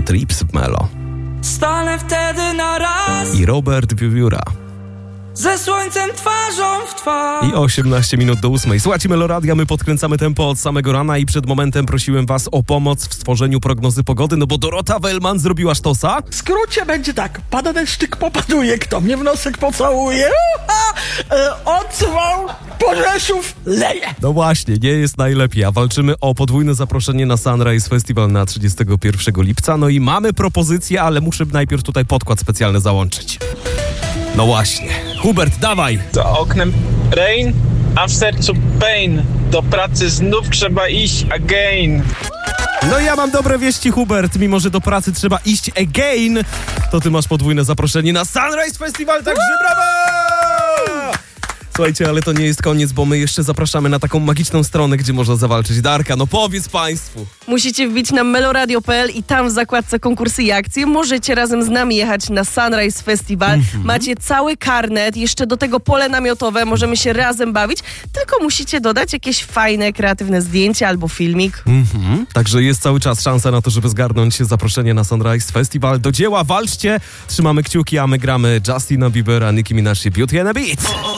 Trips w Melo. Stanę wtedy na raz I Robert Wiewióra. ze słońcem twarzą w twarz. I 18 minut do 8. Słuchajcie Meloradia, my podkręcamy tempo od samego rana i przed momentem prosiłem was o pomoc w stworzeniu prognozy pogody, no bo Dorota Wellman zrobiła sztosa. W skrócie będzie tak, pada deszczyk, popaduje, kto mnie w nosek pocałuje, odsuwał, Porzeszów leje. No właśnie, nie jest najlepiej, a walczymy o podwójne zaproszenie na Sunrise Festival na 31 lipca. No i mamy propozycję, ale muszę najpierw tutaj podkład specjalny załączyć. No właśnie. Hubert, dawaj! Za oknem rain, a w sercu pain. Do pracy znów trzeba iść again. No ja mam dobre wieści, Hubert. Mimo że do pracy trzeba iść again, to ty masz podwójne zaproszenie na Sunrise Festival, także brawo! Słuchajcie, ale to nie jest koniec, bo my jeszcze zapraszamy na taką magiczną stronę, gdzie można zawalczyć. Darka, no powiedz państwu. Musicie wbić na meloradio.pl i tam w zakładce konkursy i akcje możecie razem z nami jechać na Sunrise Festival. Macie cały karnet, jeszcze do tego pole namiotowe, możemy się razem bawić, tylko musicie dodać jakieś fajne, kreatywne zdjęcie albo filmik. Także jest cały czas szansa na to, żeby zgarnąć zaproszenie na Sunrise Festival. Do dzieła, walczcie, trzymamy kciuki, a my gramy Justina Biebera, Nicki Minaj, Beauty and a Beat.